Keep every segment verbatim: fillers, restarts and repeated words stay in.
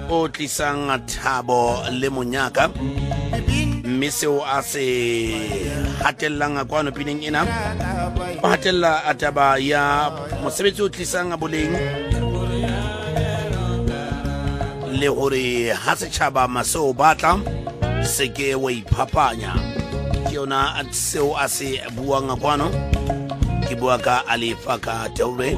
o tlisang Thabo le Monyaka mme seo a se hatellang kwano pineng ena o hatella ataba ya mosebetsi o tlisang boleng le hore ha setjhaba maseo batla se ke wa iphapanya ke yona seo a se buang kwano ke bua ka Alifa ka Taure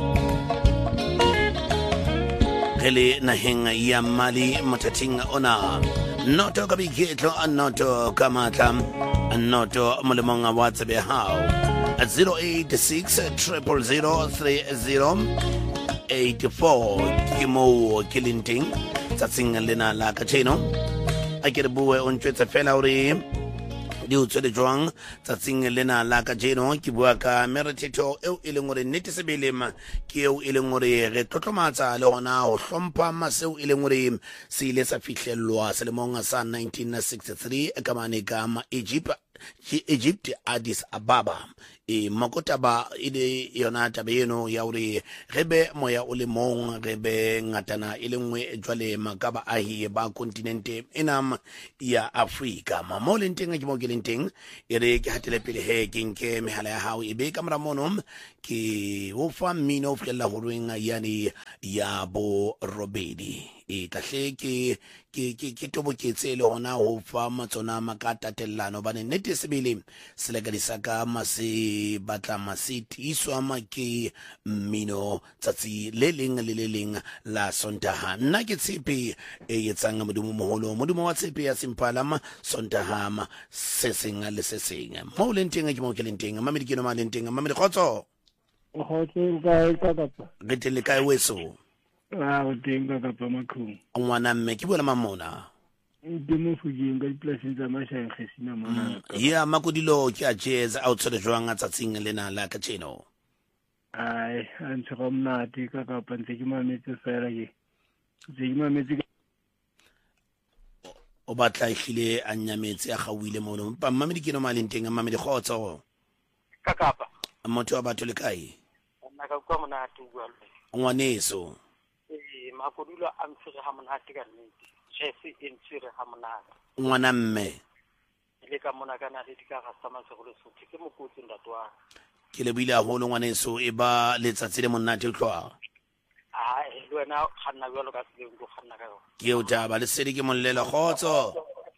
hele naheng ya Mali matating ona noto ka biketlo anoto ka matla anoto molemong wa tsebe hao zero eight six zero zero zero three zero eight four ke mo kilinting tsatsing lena la ka tsheno a ke re bue o ntwetsa fela hore di utswe le jwang tsatsing lena la ka jeno ke bua ka merethetho eo e leng hore nnete sebelema ke eo e leng hore re tlotlomatsa le gona ho hlompha maseo e leng hore se ile sa fihlellwa selemong sa nineteen sixty-three ka mane ka ma Egypt Egypt Addis Ababa e makotaba ile yona tabe eno ya hore rebe moya o le mong rebe ngatana ile nngwe jwale makaba ahi ba kontinente enam ya Afrika mamole nteng ke mo ke lenteng ere ke hatele pele he ke nke mehala ya hao e be ka mramono ke o fa mmino flela horweng yani ya bo robedi e tahle ke ke ke ke toboketse le hona ho fa matsona makatatelano bane nete sebele selega disaka mase batla masiti iswa make mmino tsatsi le leng le le leng la Sontaha nna ke tshepe e yetsang modumo moholo modumo wa tshepe ya Simpalama Sontaha se seng le se seng mo lenteng ke mo ke lenteng mamedi ke no ma lenteng mamedi khotso o khotso ka ka ka re tele kae weso ah o teng ka ka makhung ngwana mme ke boela mamona di mo fujeng ka diplaseng tsa mashang gesina mona ya makodilo ke a jazz outside jwang tsatsing lena la ka tsheno ai antse go mnati ka ka pantse ke mametse fela ke tse ke mametse o batla ihlile a nyametse a gawile mono mpa mamedi ke no malenteng a mamedi khotso ka kapa motho wa batho le kae nna ka kwa mona a tugwa le ngwaneso eh makodulo a mfire ha mona ka nnete jesse e mfire ha mona ngwana mme ile ka mona kana le dikara sa masegolo sothi ke mokotsi ndatwa ke le buile haholo ngwaneso e ba letsatsi le monate o tlwa ah e lwana khanna bjalo ka se go khanna ka yo ke o taba le sedi ke mollela khotso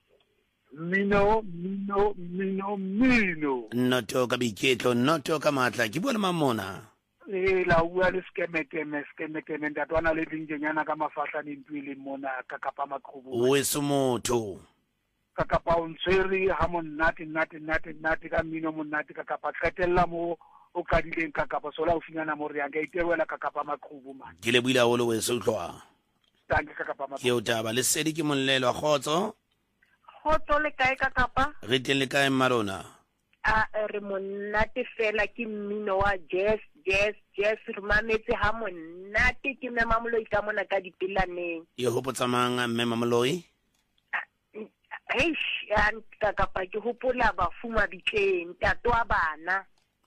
mino mino mino mino noto ka biketlo noto ka matla ke bua le mamona e la bua le skemekeme skemekeme ndatwana le dingenyana ka mafahla ni ntwile mona ka kapa maqhubu o eso motho ka kapa ontseri ha monate nate nate nate ka mino monate ka kapa qetella mo o ka dileng ka kapa sola o finyana mo re ya ga itewela ka kapa maqhubu man ke le buile haholo weso tlwa tanke ka kapa ke o taba le sedi ke mollela khotso khotso le kae ka kapa re teng le kae marona a re monate fela ke mmino wa jazz jazz jazz re mametse ha monate ke me mamoloi ka mona ka dipilaneng e hopotsa mang mme mamoloi hey anta kapa ke hopola ba fuma bitleng tatwa bana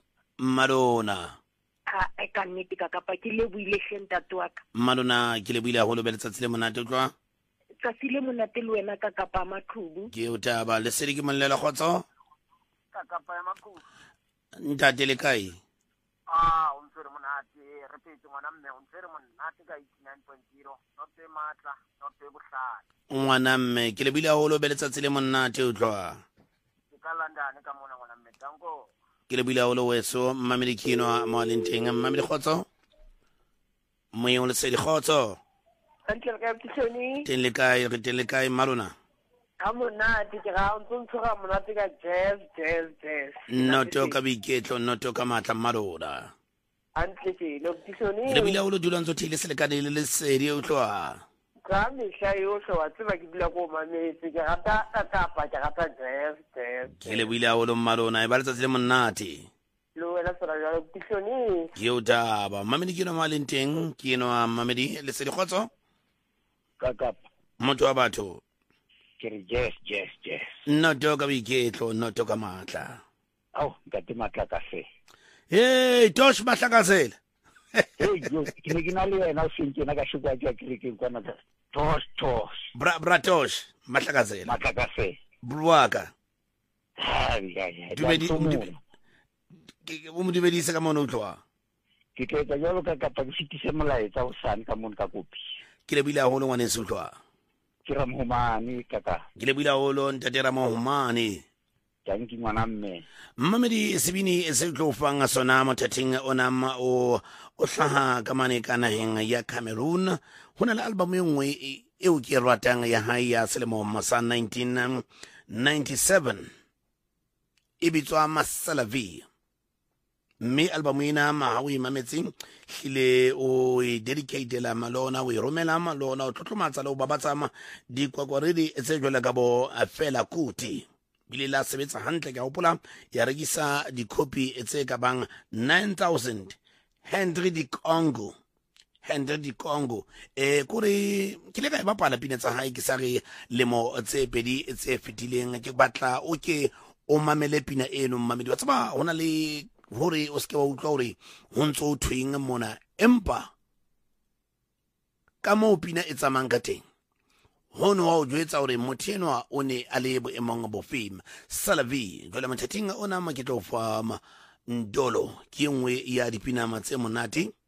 marona a e ka nnete ka kapa ke le buile senta tatwa ka marona ke le buile haholo be letsatsi le monate o tlwa tsatsi le monate le wena ka kapa maqhubu ke o taba le sedi ke mollela khotso ka kapa ya makhu ntate le kae ah o mfire monate re petse ngwana mme o mfire monate ka eighty-nine point zero not e matla not e bohlale ngwana mme ke le buile haholo be letsatsi le monate o tlwa ke ka London ka mona ngwana mme tango ke le buile haholo weso mmamedi kino mo lenteng mmamedi khotso moyo le sedi khotso uncle ka tsoni teng le kae re teng le kae marona ha monate ke ga o ntshora monate ka jazz jazz jazz noto ka biketlo noto ka matla marona antle ke lo tsoni ke le buile haholo dula ntso thile selekane le le sedi o tlwa ka mehla yohle wa tseba ke dula ko mametse ke rata ka kapa ke rata jazz jazz ke le buile haholo marona e ba letsatsi le monate lo wena sera jalo tsoni ke o taba mamedi kino mo lenteng ke no mamedi le sedi khotso ka kapa motho wa batho ke re jazz jazz jazz noto ka biketlo noto ka matla au ntate matla ka se hey tosh mahlakazela hey yo ke ne ke na le wena o sentse na ka shukwa ke kerekeng kwana ka Tosh tosh. Bra Bratosh Matlakazela Matlakase. Bruaka Hayi hayi. Dumedi o mo dumedise ka mona utlwa. Ke ke tla jalo ka kapa ke fitise molaetsa o sane ka mona ka kopi. Ke le bila holo ngwane se utlwa. Ke ra mohumane kaka. Ke le bila holo ntatera mohumane. Janki ngwana mme. Mmamedi sebini se tlo fanga sona mothating ona ma o o hlaha ka mane kana henga ya Cameroon. Hona le album engwe e o ke ratang ya hae ya selemo sa nineteen ninety-seven. Ibitswa Masalavi. Me album ina ma hawi mametsing hile o dedicate la malona we romela malona o tlotlomatsa le o babatsama di kwakwaredi tse jwela ka bo Fela Kuti. Bile la sebetsa hantle ka hopola ya regisa di copy tse ka bang nine thousand. Henry di Congo Henry di Congo e kore ke le ka e bapala pina tsa hae ke sa re lemo tse pedi tse fetileng ke batla o ke o mamele pina eno mamedi wa tsaba hona le hore o ske wa utlwa hore ho ntso o thweng mona empa ka mo pina e tsamang ka teng hono wa o jwetsa hore mothenwa o ne a le boemong bo fame Salavi jwale mothating ona maketlo fa ndolo ke nngwe ya dipinama tse monate